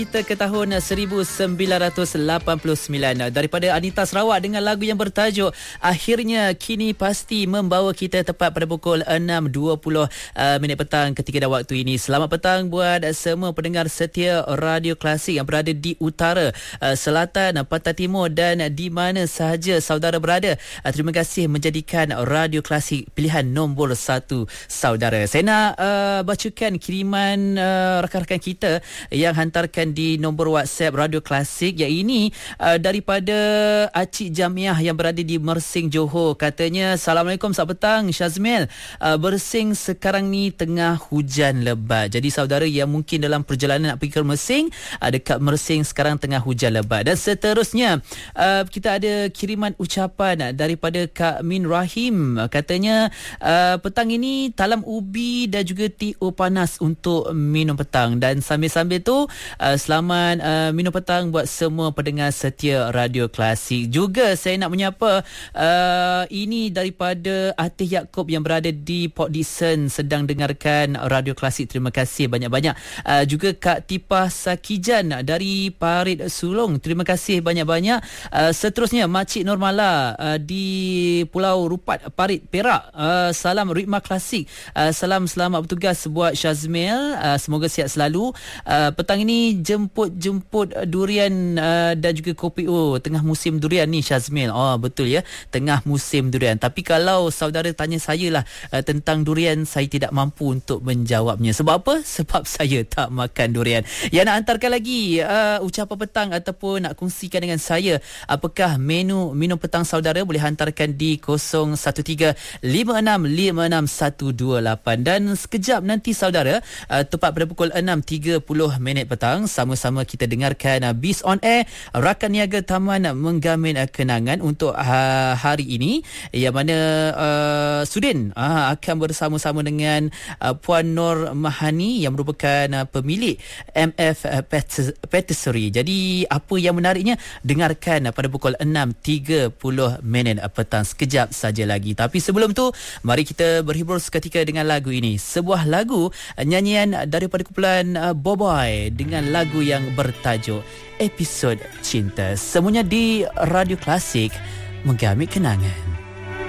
Kita ke tahun 1989 daripada Anita Sarawak dengan lagu yang bertajuk Akhirnya Kini Pasti, membawa kita tepat pada pukul 6.20 minit petang ketika dah waktu ini. Selamat petang buat semua pendengar setia Radio Klasik yang berada di utara, selatan, pantai timur dan di mana sahaja saudara berada. Terima kasih menjadikan Radio Klasik pilihan nombor 1 saudara. Saya nak bacakan kiriman rakan-rakan kita yang hantarkan di nombor WhatsApp Radio Klasik, yang ini daripada Acik Jamiah yang berada di Mersing, Johor. Katanya, Assalamualaikum, selamat petang Syazmil. Mersing sekarang ni tengah hujan lebat. Jadi saudara yang mungkin dalam perjalanan nak pergi ke Mersing, dekat Mersing sekarang tengah hujan lebat. Dan seterusnya kita ada kiriman ucapan daripada Kak Min Rahim. Katanya, petang ini talam ubi dan juga TO panas untuk minum petang. Dan sambil-sambil tu selamat minum petang buat semua pendengar setia Radio Klasik. Juga saya nak menyapa ini daripada Atih Yaakob yang berada di Port Dickson sedang dengarkan Radio Klasik. Terima kasih banyak-banyak. Juga Kak Tipah Sakijan dari Parit Sulong. Terima kasih banyak-banyak. Seterusnya Makcik Normala di Pulau Rupat Parit Perak. Salam Ritma Klasik. Salam selamat bertugas buat Syazmil. Semoga sihat selalu. Petang ini jemput durian dan juga kopi. Oh, tengah musim durian ni Syazmil. Oh, betul ya, tengah musim durian. Tapi kalau saudara tanya saya lah tentang durian, saya tidak mampu untuk menjawabnya. Sebab apa? Sebab saya tak makan durian. Yang nak hantarkan lagi ucapan petang ataupun nak kongsikan dengan saya apakah menu minum petang saudara, boleh hantarkan di 0135656128. Dan sekejap nanti saudara, tepat pada pukul 6.30 minit petang, sama-sama kita dengarkan Bis on Air, rakan niaga Taman Menggamin Kenangan untuk hari ini, yang mana Sudin akan bersama-sama dengan Puan Nur Mahani yang merupakan pemilik MF Patisserie. Jadi apa yang menariknya, dengarkan pada pukul 6.30 minit petang sekejap saja lagi. Tapi sebelum tu, mari kita berhibur seketika dengan lagu ini. Sebuah lagu nyanyian daripada kumpulan Boboy dengan lagu yang bertajuk Episod Cinta. Semuanya di Radio Klasik, Menggamit Kenangan.